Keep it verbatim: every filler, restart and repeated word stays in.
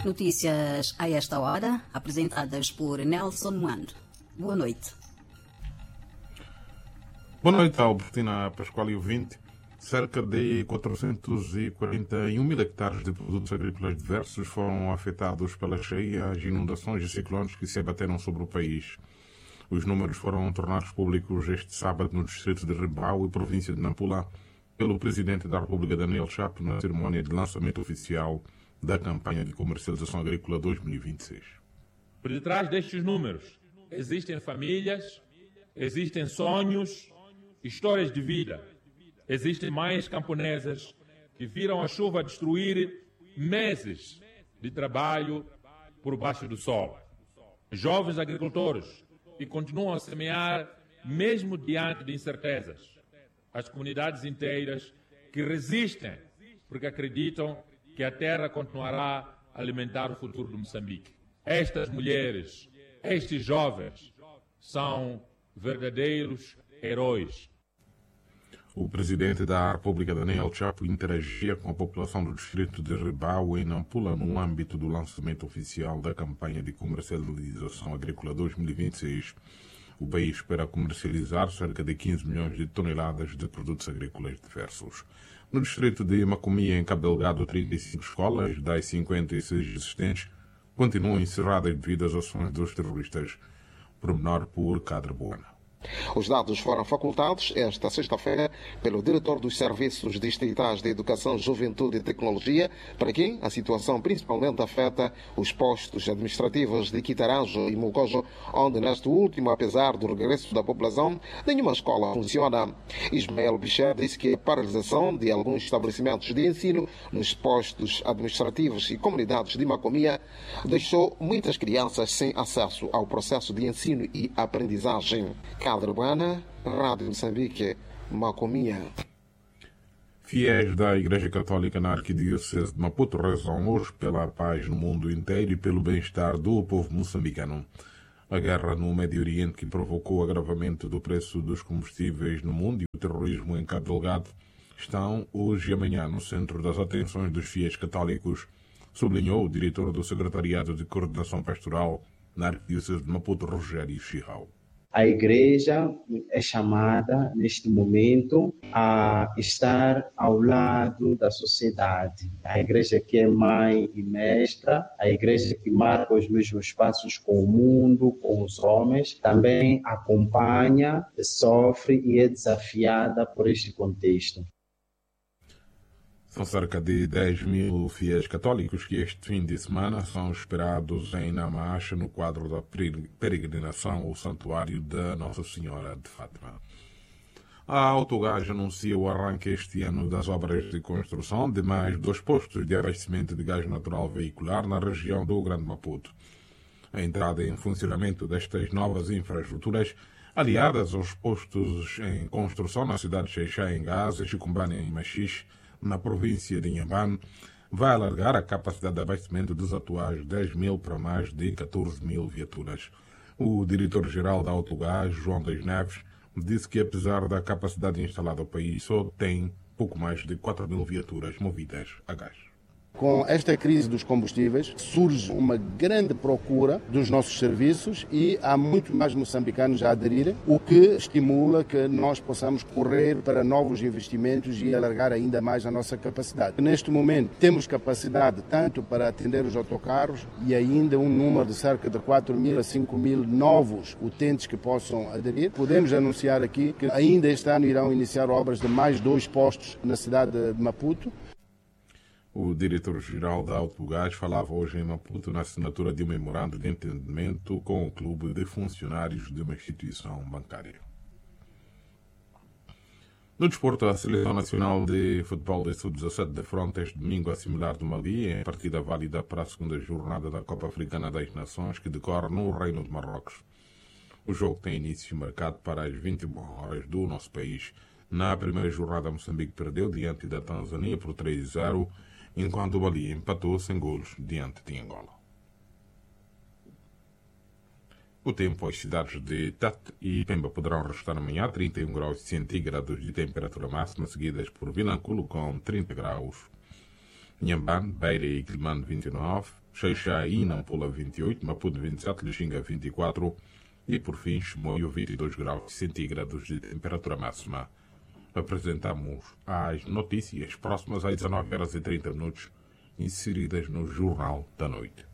Notícias a esta hora, apresentadas por Nelson Muando. Boa noite. Boa noite, Albertina Pascoal e ouvinte. Cerca de quatrocentos e quarenta e um mil hectares de produtos agrícolas diversos foram afetados pelas cheias, inundações e ciclones que se abateram sobre o país. Os números foram tornados públicos este sábado no distrito de Ribau e província de Nampula pelo presidente da República, Daniel Chapo, na cerimónia de lançamento oficial da campanha de comercialização agrícola dois mil e vinte e seis. Por detrás destes números existem famílias, existem sonhos, histórias de vida. Existem mães camponesas que viram a chuva destruir meses de trabalho por baixo do sol. Jovens agricultores que continuam a semear mesmo diante de incertezas. As comunidades inteiras que resistem porque acreditam que a terra continuará a alimentar o futuro de Moçambique. Estas mulheres, estes jovens, são verdadeiros heróis. O presidente da República, Daniel Chapo, interagia com a população do distrito de Ribau em Nampula no âmbito do lançamento oficial da campanha de comercialização agrícola dois mil e vinte e seis. O país espera comercializar cerca de quinze milhões de toneladas de produtos agrícolas diversos. No distrito de Macomia, em Cabo Delgado, trinta e cinco escolas das cinquenta e seis existentes continuam encerradas devido às ações dos terroristas. Pormenor por Cadre Buana. Os dados foram facultados esta sexta-feira pelo diretor dos Serviços Distritais de Educação, Juventude e Tecnologia, para quem a situação principalmente afeta os postos administrativos de Quitaranjo e Mocojo, onde neste último, apesar do regresso da população, nenhuma escola funciona. Ismael Bichar disse que a paralisação de alguns estabelecimentos de ensino nos postos administrativos e comunidades de Macomia deixou muitas crianças sem acesso ao processo de ensino e aprendizagem. Urbana, Rádio Moçambique, Macomia. Fiéis da Igreja Católica na Arquidiocese de Maputo rezam hoje pela paz no mundo inteiro e pelo bem-estar do povo moçambicano. A guerra no Médio Oriente, que provocou o agravamento do preço dos combustíveis no mundo, e o terrorismo em Cabo Delgado estão hoje e amanhã no centro das atenções dos fiéis católicos, sublinhou o diretor do Secretariado de Coordenação Pastoral na Arquidiocese de Maputo, Rogério Chirral. A Igreja é chamada, neste momento, a estar ao lado da sociedade. A Igreja que é mãe e mestra, a Igreja que marca os mesmos passos com o mundo, com os homens, também acompanha, sofre e é desafiada por este contexto. São cerca de dez mil fiéis católicos que este fim de semana são esperados em Namacha no quadro da peregrinação ao Santuário da Nossa Senhora de Fátima. A Autogás anuncia o arranque este ano das obras de construção de mais dois postos de abastecimento de gás natural veicular na região do Grande Maputo. A entrada em funcionamento destas novas infraestruturas, aliadas aos postos em construção na cidade de Xeixá, em Gaza, Chicombane e Machixe, na província de Inhambane, vai alargar a capacidade de abastecimento dos atuais dez mil para mais de catorze mil viaturas. O diretor-geral da Autogás, João das Neves, disse que apesar da capacidade instalada, o país só tem pouco mais de quatro mil viaturas movidas a gás. Com esta crise dos combustíveis, surge uma grande procura dos nossos serviços e há muito mais moçambicanos a aderirem, o que estimula que nós possamos correr para novos investimentos e alargar ainda mais a nossa capacidade. Neste momento, temos capacidade tanto para atender os autocarros e ainda um número de cerca de quatro mil a cinco mil novos utentes que possam aderir. Podemos anunciar aqui que ainda este ano irão iniciar obras de mais dois postos na cidade de Maputo. O diretor-geral da Autogás falava hoje em Maputo na assinatura de um memorando de entendimento com o clube de funcionários de uma instituição bancária. No desporto, a Seleção Nacional de Futebol de sub dezassete defronta este domingo a Similar do Mali em partida válida para a segunda jornada da Copa Africana das Nações, que decorre no Reino de Marrocos. O jogo tem início marcado para as vinte e uma horas do nosso país. Na primeira jornada, Moçambique perdeu diante da Tanzânia por três a zero, enquanto o Mali empatou sem golos diante de Angola. O tempo, as cidades de Tete e Pemba poderão registrar amanhã trinta e um graus centígrados de temperatura máxima, seguidas por Vilanculo com trinta graus, Inhambane, Beira e Quelimane vinte e nove, Xaixá e Nampula vinte e oito, Maputo vinte e sete, Lixinga vinte e quatro e, por fim, Chimoio vinte e dois graus centígrados de temperatura máxima. Apresentamos as notícias próximas às dezanove horas e trinta minutos, inseridas no Jornal da Noite.